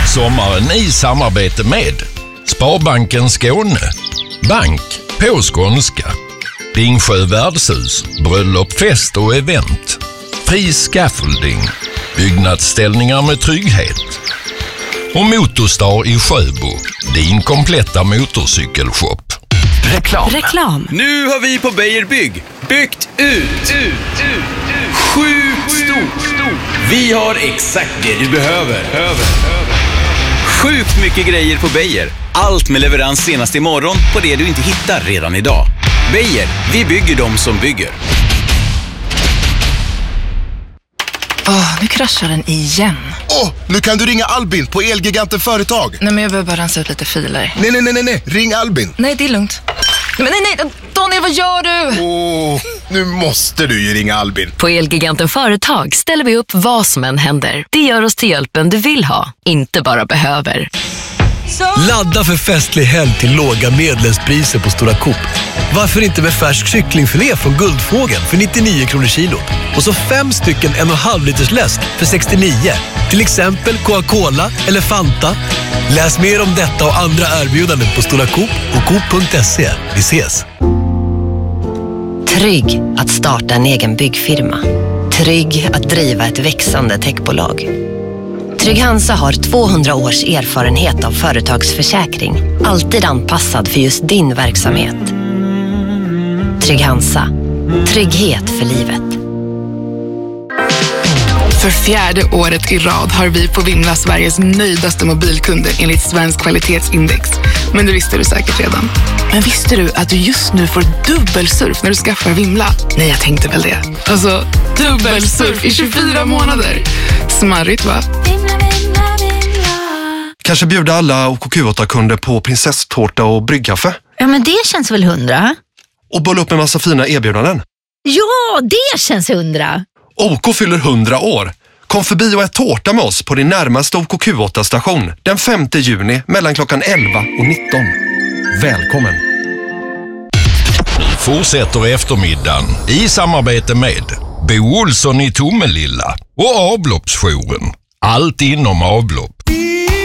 Sommaren i samarbete med Sparbanken Skåne, bank på skånska, Ringsjö värdshus, bröllop, fest och event, Fri Scaffolding, byggnadsställningar med trygghet och Motorstar i Sjöbo, din kompletta motorcykelshop. Reklam. Nu har vi på Beijer Bygg byggt ut. Sjukt stort. Vi har exakt det du behöver. Sjukt mycket grejer på Beijer. Allt med leverans senast imorgon på det du inte hittar redan idag. Beijer, vi bygger dem som bygger. Nu kraschar den igen. Nu kan du ringa Albin på Elgiganten Företag. Nej, men jag behöver bara rensa ut lite filer. Nej. Ring Albin. Nej, det är lugnt. Men nej. Daniel, vad gör du? Nu måste du ju ringa Albin. På Elgiganten Företag ställer vi upp vad som än händer. Det gör oss till hjälpen du vill ha, inte bara behöver. Ladda för festlig helg till låga medlemspriser på Stora Coop. Varför inte med färsk kycklingfilé från Guldfågeln för 99 kronor kilot? Och så 5 stycken 1,5 liters läsk för 69. Till exempel Coca-Cola eller Fanta. Läs mer om detta och andra erbjudanden på Stora Coop och Coop.se. Vi ses! Trygg att starta en egen byggfirma. Trygg att driva ett växande techbolag. Trygg Hansa har 200 års erfarenhet av företagsförsäkring. Alltid anpassad för just din verksamhet. Trygg Hansa. Trygghet för livet. För 4:e året i rad har vi på Vimla Sveriges nöjdaste mobilkunder enligt Svensk kvalitetsindex. Men det visste du säkert redan. Men visste du att du just nu får dubbelsurf när du skaffar Vimla? Nej, jag tänkte väl det. Alltså, dubbelsurf i 24 månader. Smarrigt, va? Kanske bjuda alla OKQ8-kunder på prinsesstårta och bryggkaffe. Ja, men det känns väl 100. Och bolla upp med massa fina erbjudanden. Ja, det känns 100. OK fyller 100 år. Kom förbi och ät tårta med oss på din närmaste OKQ8-station den 5 juni mellan klockan 11 och 19. Välkommen! Fortsätter eftermiddagen i samarbete med Bo Olsson i Tomelilla och avloppsjouren. Allt inom avlopp.